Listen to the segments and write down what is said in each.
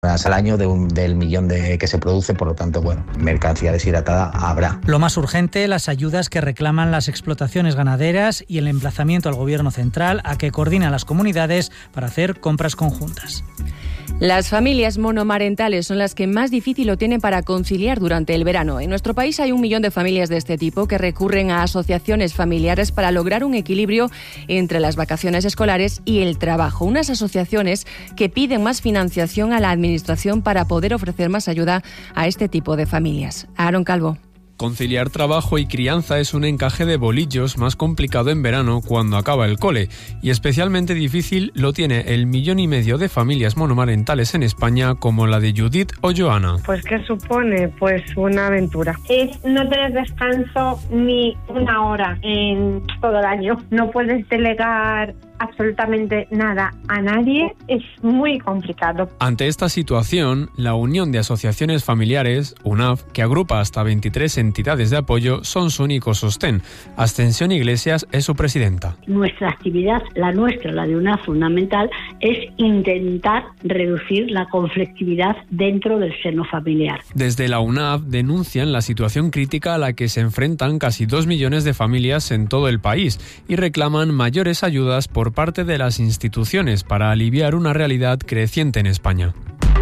al año del millón que se produce, por lo tanto, mercancía deshidratada habrá. Lo más urgente, las ayudas que reclaman las explotaciones ganaderas y el emplazamiento al Gobierno central a que coordine a las comunidades para hacer compras conjuntas. Las familias monomarentales son las que más difícil lo tienen para conciliar durante el verano. En nuestro país hay 1 millón de familias de este tipo que recurren a asociaciones familiares para lograr un equilibrio entre las vacaciones escolares y el trabajo. Unas asociaciones que piden más financiación a la administración para poder ofrecer más ayuda a este tipo de familias. Aaron Calvo. Conciliar trabajo y crianza es un encaje de bolillos más complicado en verano cuando acaba el cole, y especialmente difícil lo tiene el 1,5 millones de familias monomarentales en España como la de Judith o Joana. Pues ¿qué supone? Pues una aventura. Es no tener descanso ni una hora en todo el año. No puedes delegar absolutamente nada a nadie, es muy complicado. Ante esta situación, la Unión de Asociaciones Familiares, UNAF, que agrupa hasta 23 entidades de apoyo, son su único sostén. Ascensión Iglesias es su presidenta. Nuestra actividad, la nuestra, la de UNAF fundamental, es intentar reducir la conflictividad dentro del seno familiar. Desde la UNAF denuncian la situación crítica a la que se enfrentan casi 2 millones de familias en todo el país y reclaman mayores ayudas por parte de las instituciones para aliviar una realidad creciente en España.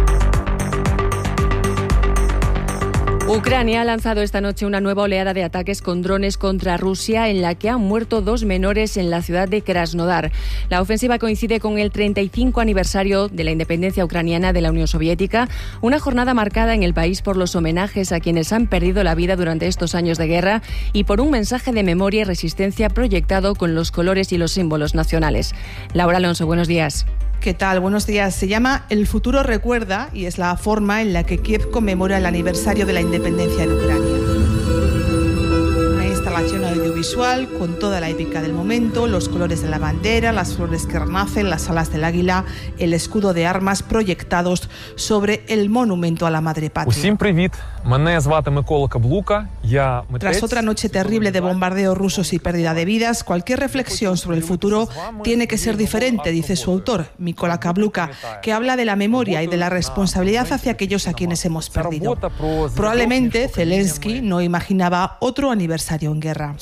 Ucrania ha lanzado esta noche una nueva oleada de ataques con drones contra Rusia en la que han muerto 2 menores en la ciudad de Krasnodar. La ofensiva coincide con el 35 aniversario de la independencia ucraniana de la Unión Soviética, una jornada marcada en el país por los homenajes a quienes han perdido la vida durante estos años de guerra y por un mensaje de memoria y resistencia proyectado con los colores y los símbolos nacionales. Laura Alonso, buenos días. ¿Qué tal? Buenos días. Se llama El futuro recuerda y es la forma en la que Kiev conmemora el aniversario de la independencia de Ucrania. Una instalación audiovisual con toda la épica del momento, los colores de la bandera, las flores que renacen, las alas del águila, el escudo de armas proyectados sobre el monumento a la madre patria. Tras otra noche terrible de bombardeos rusos y pérdida de vidas, cualquier reflexión sobre el futuro tiene que ser diferente, dice su autor, Mykola Kabluka, que habla de la memoria y de la responsabilidad hacia aquellos a quienes hemos perdido. Probablemente Zelensky no imaginaba otro aniversario en guerra.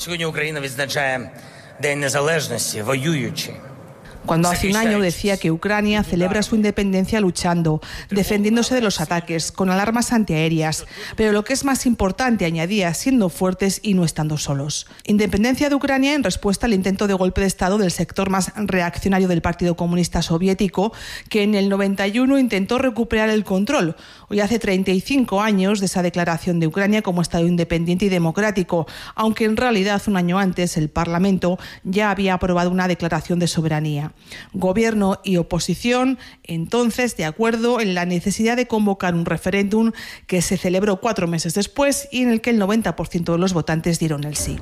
Cuando hace un año decía que Ucrania celebra su independencia luchando, defendiéndose de los ataques, con alarmas antiaéreas, pero lo que es más importante, añadía, siendo fuertes y no estando solos. Independencia de Ucrania en respuesta al intento de golpe de Estado del sector más reaccionario del Partido Comunista Soviético, que en el 91 intentó recuperar el control. Hoy hace 35 años de esa declaración de Ucrania como Estado independiente y democrático, aunque en realidad un año antes el Parlamento ya había aprobado una declaración de soberanía. Gobierno y oposición, entonces, de acuerdo en la necesidad de convocar un referéndum que se celebró 4 meses después y en el que el 90% de los votantes dieron el sí.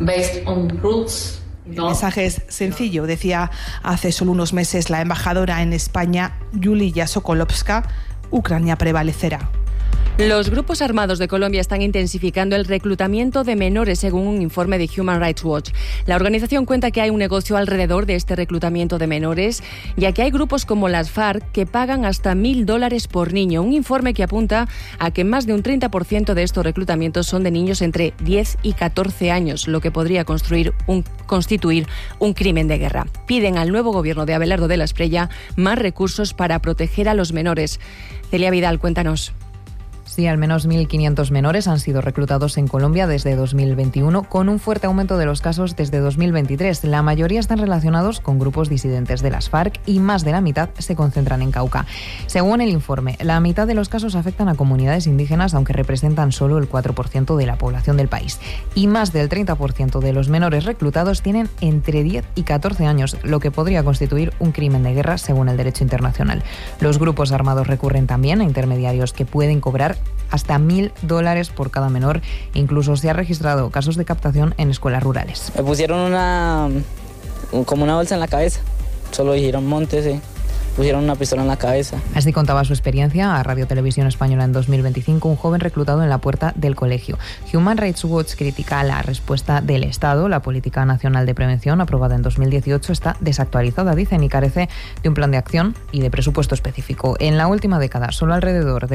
El mensaje es sencillo, decía hace solo unos meses la embajadora en España, Yulia Sokolovska: Ucrania prevalecerá. Los grupos armados de Colombia están intensificando el reclutamiento de menores, según un informe de Human Rights Watch. La organización cuenta que hay un negocio alrededor de este reclutamiento de menores, ya que hay grupos como las FARC que pagan hasta $1.000 por niño. Un informe que apunta a que más de un 30% de estos reclutamientos son de niños entre 10 y 14 años, lo que podría constituir un crimen de guerra. Piden al nuevo gobierno de Abelardo de la Espriella más recursos para proteger a los menores. Celia Vidal, cuéntanos. Sí, al menos 1.500 menores han sido reclutados en Colombia desde 2021, con un fuerte aumento de los casos desde 2023. La mayoría están relacionados con grupos disidentes de las FARC y más de la mitad se concentran en Cauca. Según el informe, la mitad de los casos afectan a comunidades indígenas, aunque representan solo el 4% de la población del país. Y más del 30% de los menores reclutados tienen entre 10 y 14 años, lo que podría constituir un crimen de guerra según el derecho internacional. Los grupos armados recurren también a intermediarios que pueden cobrar hasta $1.000 por cada menor. Incluso se han registrado casos de captación en escuelas rurales. Me pusieron como una bolsa en la cabeza. Solo dijeron móntese pusieron una pistola en la cabeza. Así contaba su experiencia a Radio Televisión Española en 2025 un joven reclutado en la puerta del colegio. Human Rights Watch critica la respuesta del Estado. La Política Nacional de Prevención, aprobada en 2018, está desactualizada, dicen, y carece de un plan de acción y de presupuesto específico. En la última década, solo alrededor de